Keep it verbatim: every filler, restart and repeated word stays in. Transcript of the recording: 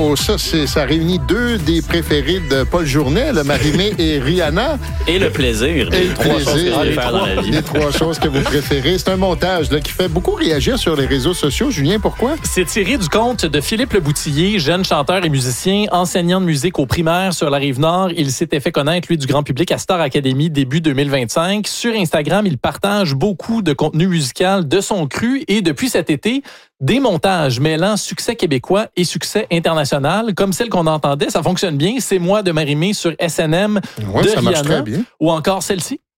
Oh, ça, c'est, ça réunit deux des préférés de Paul Journet, le Marie-Mé et Rihanna. Et le plaisir. Et le trois plaisir. choses que Les, faire trois, dans la vie. les trois choses que vous préférez. C'est un montage là, qui fait beaucoup réagir sur les réseaux sociaux. Julien, pourquoi? C'est tiré du compte de Philippe Leboutillier, jeune chanteur et musicien, enseignant de musique au primaire sur la Rive-Nord. Il s'était fait connaître, lui, du grand public à Star Academy début deux mille vingt-cinq. Sur Instagram, il partage beaucoup de contenu musical de son cru et depuis cet été, des montages mêlant succès québécois et succès international, comme celle qu'on entendait. Ça fonctionne bien. C'est moi de Marie-Mé sur S N M Ouais, de ça marche Rihanna, très bien. ou encore celle-ci.